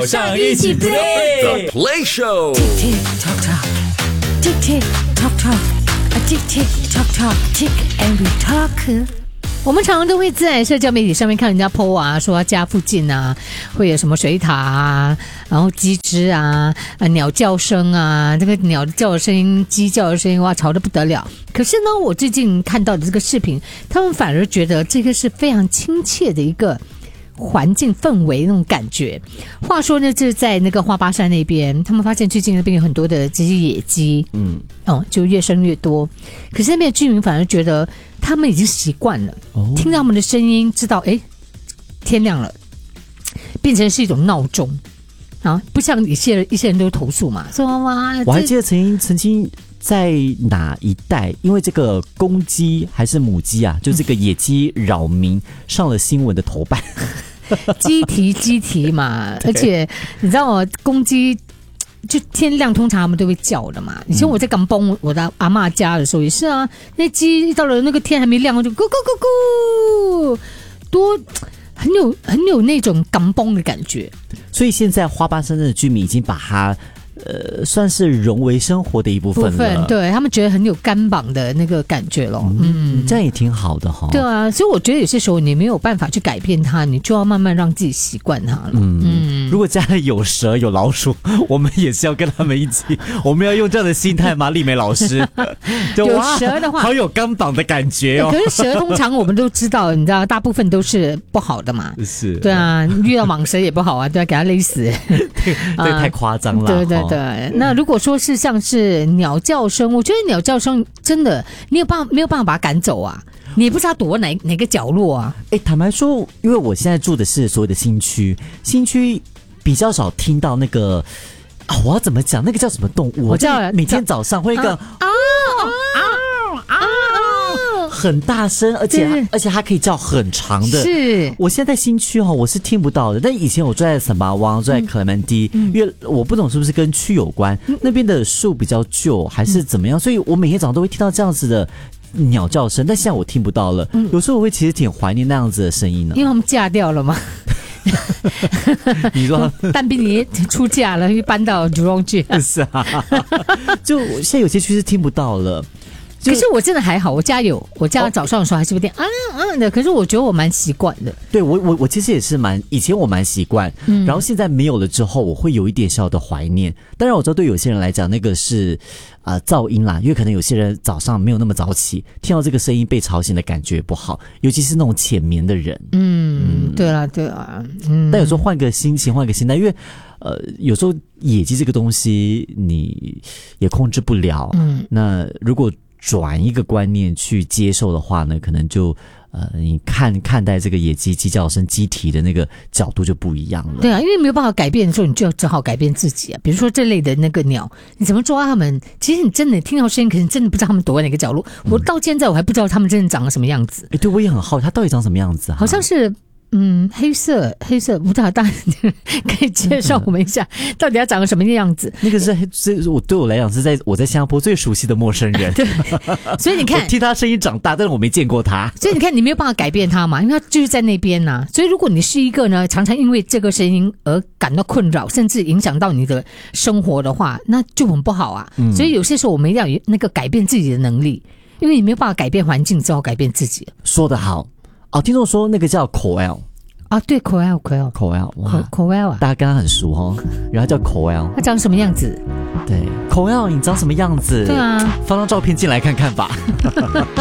上一起 play The Play Show。 Tick tock tock, tick tick tock tock, a tick tick tock tock, tick and we talk。我们常常都会在社交媒体上面看人家 po 啊，说家附近啊会有什么水塔啊，然后鸡只啊，鸟叫声啊，这个鸟叫的声音、鸡叫的声音，哇，吵得不得了。可是呢，我最近看到的这个视频，他们反而觉得这个是非常亲切的一个环境氛围那种感觉。话说呢，就是在那个花巴山那边，他们发现最近那边有很多的这些野鸡，就越生越多。可是那边的居民反而觉得他们已经习惯了，听到他们的声音，知道天亮了，变成是一种闹钟啊，不像一些人都投诉嘛，说哇， 我还记得曾经在哪一带，因为这个公鸡还是母鸡啊，就这个野鸡扰民上了新闻的头版。 鸡啼嘛，而且你知道我公鸡就天亮通常他们都会叫的嘛。以前我在港崩我的阿嬷家的时候也是啊，那鸡到了那个天还没亮就咕咕咕咕，多很有那种港崩的感觉。 所以现在花巴山的居民已经把它算是融为生活的一部分了， 对，他们觉得很有肩膀的那个感觉咯。 这样也挺好的哈。 对啊，所以我觉得有些时候你没有办法去改变它，你就要慢慢让自己习惯它了。 如果家里有蛇有老鼠，我们也是要跟他们一起，我们要用这样的心态吗？丽梅老师， 有蛇的话， 好有肩膀的感觉哦。 可是蛇通常我们都知道，你知道，大部分都是不好的嘛。 是， 对啊，遇到蟒蛇也不好啊，对啊，给它勒死。 这太夸张了。 对对对，那如果说是像是鸟叫声，我觉得鸟叫声真的没有办法把它赶走啊，你也不知道躲哪个角落啊。 坦白说，因为我现在住的是所谓的新区比较少听到那个我要怎么讲？那个叫什么动物？ 我知道， 每天早上会一个很大声，而且它可以叫很长的。 是， 我现在在新区我是听不到的。但以前我住在沈巴湾，住在克门蒂，因为我不懂是不是跟区有关，那边的树比较旧还是怎么样，所以我每天早上都会听到这样子的鸟叫声。但现在我听不到了，有时候我会其实挺怀念那样子的声音呢。 因为他们嫁掉了嘛。 你说但比你出嫁了，又搬到竹龙去。 是啊，就现在有些区是听不到了。 可是我真的还好，我家早上的时候还是有点的，可是我觉得我蛮习惯的。 对，我其实也是以前我蛮习惯，然后现在没有了之后，我会有一点小的怀念。当然我知道对有些人来讲那个是噪音啦，因为可能有些人早上没有那么早起，听到这个声音被吵醒的感觉不好，尤其是那种浅眠的人。 对啦， 但有时候换个心情，换个心态，因为有时候野鸡这个东西你也控制不了。那如果转一个观念去接受的话呢，可能就你看待这个野鸡叫声、鸡啼的那个角度就不一样了。 对啊，因为没有办法改变的时候，你就要只好改变自己啊。比如说这类的那个鸟，你怎么抓它们？其实你真的听到声音，可是你真的不知道它们躲在哪个角落。我到现在我还不知道它们真的长得什么样子。 对，我也很好奇，它到底长什么样子啊？ 好像是。黑色，不知道大家可以介绍我们一下，到底要长个什么样子？ 那个是对我来讲是我在新加坡最熟悉的陌生人。 对，所以你看， 我听他声音长大，但是我没见过他。 所以你看，你没有办法改变他嘛，因为他就是在那边呐。所以如果你是一个呢，常常因为这个声音而感到困扰，甚至影响到你的生活的话，那就很不好啊。所以有些时候我们一定要有那个改变自己的能力，因为你没有办法改变环境，只好改变自己。 说得好。听众说那个叫 Coel 啊，对 Coel 啊，大家跟他很熟哦，然后叫 Coel， 他长什么样子？ 对 ，Coel 你长什么样子？ 对啊， 放张照片进来看看吧。